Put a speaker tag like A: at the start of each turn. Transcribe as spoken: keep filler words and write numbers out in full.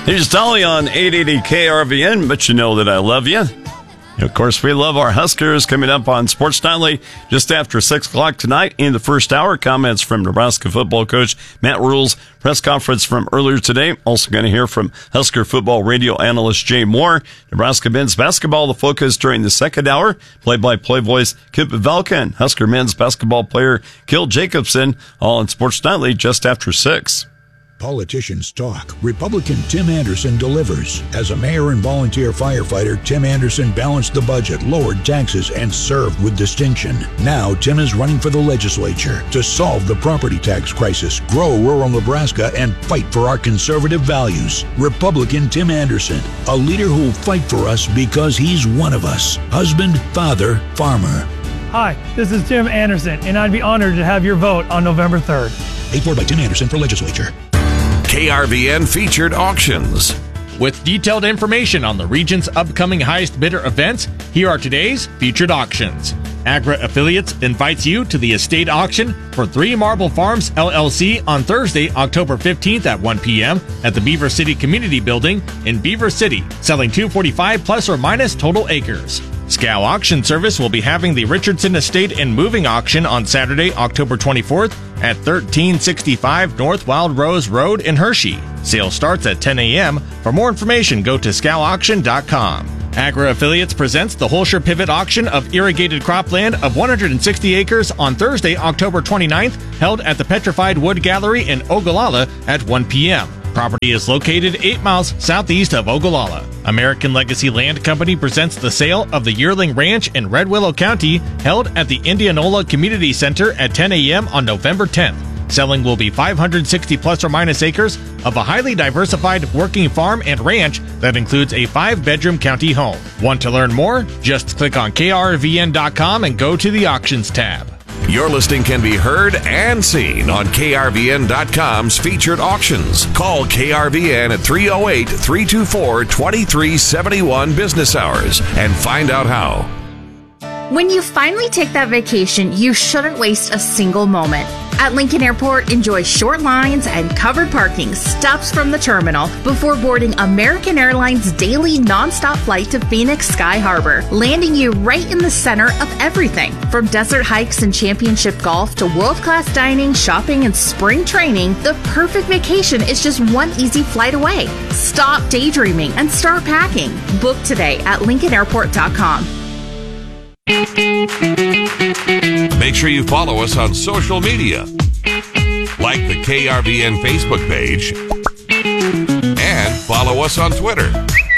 A: Here's Dolly on eight eighty K R V N, but you know that I love you. And of course, we love our Huskers. Coming up on Sports Nightly just after six o'clock tonight. In the first hour, comments from Nebraska football coach Matt Rhule's press conference from earlier today. Also going to hear from Husker football radio analyst Jay Moore. Nebraska men's basketball, the focus during the second hour. Play-by-play voice Kip Velka and Husker men's basketball player Gil Jacobson, all on Sports Nightly just after six.
B: Politicians talk. Republican Tim Anderson delivers. As a mayor and volunteer firefighter, Tim Anderson balanced the budget, lowered taxes, and served with distinction. Now, Tim is running for the legislature to solve the property tax crisis, grow rural Nebraska, and fight for our conservative values. Republican Tim Anderson, a leader who'll fight for us because he's one of us. Husband, father, farmer.
C: Hi, this is Tim Anderson, and I'd be honored to have your vote on November third.
B: Paid for by Tim Anderson for legislature.
D: K R V N featured auctions.
E: With detailed information on the region's upcoming highest bidder events, here are today's featured auctions. Agra Affiliates invites you to the estate auction for Three Marble Farms L L C on Thursday, October fifteenth at one p.m. at the Beaver City Community Building in Beaver City, selling two hundred forty-five plus or minus total acres. Scow Auction Service will be having the Richardson Estate and Moving Auction on Saturday, October twenty-fourth at thirteen sixty-five North Wild Rose Road in Hershey. Sale starts at ten a.m. For more information, go to scow auction dot com. Agra Affiliates presents the Holscher Pivot Auction of irrigated cropland of one hundred sixty acres on Thursday, October twenty-ninth, held at the Petrified Wood Gallery in Ogallala at one p.m. Property is located eight miles southeast of Ogallala. American Legacy Land Company presents the sale of the Yearling Ranch in Red Willow County, held at the Indianola Community Center at ten a.m. on November tenth. Selling will be five hundred sixty plus or minus acres of a highly diversified working farm and ranch that includes a five-bedroom county home. Want to learn more? Just click on K R V N dot com and go to the Auctions tab.
D: Your listing can be heard and seen on K R V N dot com's featured auctions. Call K R V N at three oh eight, three two four, two three seven one business hours and find out how.
F: When you finally take that vacation, you shouldn't waste a single moment. At Lincoln Airport, enjoy short lines and covered parking stops from the terminal before boarding American Airlines' daily nonstop flight to Phoenix Sky Harbor, landing you right in the center of everything. From desert hikes and championship golf to world-class dining, shopping, and spring training, the perfect vacation is just one easy flight away. Stop daydreaming and start packing. Book today at lincoln airport dot com.
D: Make sure you follow us on social media. Like the K R V N Facebook page and follow us on Twitter.